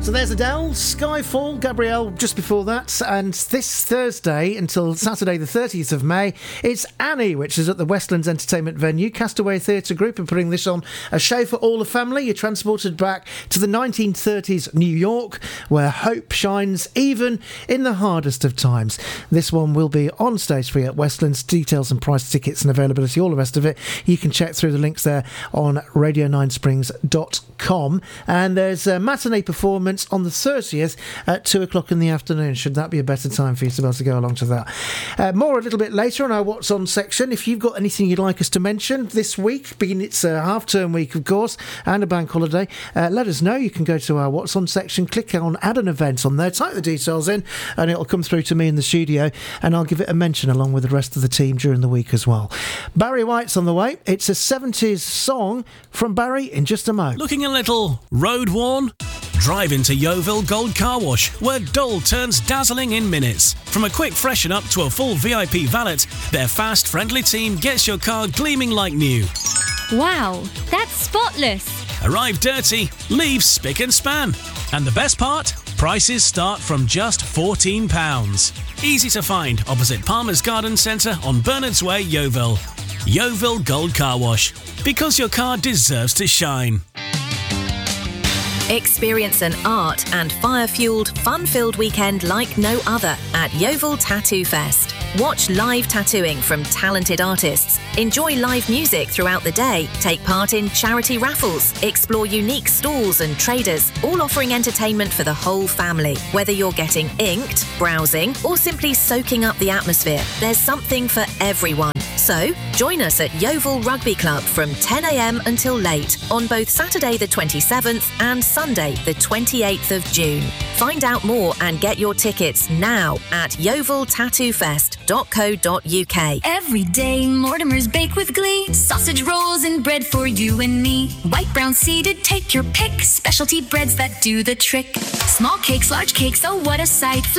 So there's Adele, Skyfall, Gabrielle just before that, and this Thursday until Saturday the 30th of May, it's Annie, which is at the Westlands Entertainment venue. Castaway Theatre Group are putting this on, a show for all the family. You're transported back to the 1930s New York, where hope shines even in the hardest of times. This one will be on stage free at Westlands. Details and price, tickets and availability, all the rest of it, you can check through the links there on radio9springs.com. And there's a matinee performance on the 30th at 2 o'clock in the afternoon. Should that be a better time for you to be able to go along to that? More a little bit later on our What's On section. If you've got anything you'd like us to mention this week, being it's a half-term week, of course, and a bank holiday, let us know. You can go to our What's On section, click on Add an Event on there, type the details in, and it'll come through to me in the studio, and I'll give it a mention along with the rest of the team during the week as well. Barry White's on the way. It's a 70s song from Barry in just a moment. Looking a little road worn? Drive into Yeovil Gold Car Wash, where dull turns dazzling in minutes. From a quick freshen up to a full VIP valet, their fast, friendly team gets your car gleaming like new. Wow, that's spotless. Arrive dirty, leave spick and span. And the best part? Prices start from just £14. Easy to find opposite Palmer's Garden Centre on Bernards Way, Yeovil. Yeovil Gold Car Wash, because your car deserves to shine. Experience an art and fire-fuelled, fun-filled weekend like no other at Yeovil Tattoo Fest. Watch live tattooing from talented artists, enjoy live music throughout the day, take part in charity raffles, explore unique stalls and traders, all offering entertainment for the whole family. Whether you're getting inked, browsing, or simply soaking up the atmosphere, there's something for everyone. So, join us at Yeovil Rugby Club from 10 a.m. until late on both Saturday the 27th and Sunday the 28th of June. Find out more and get your tickets now at yeoviltattoofest.co.uk. Every day, Mortimer's bake with glee. Sausage rolls and bread for you and me. White, brown, seeded, take your pick. Specialty breads that do the trick. Small cakes, large cakes, oh what a sight.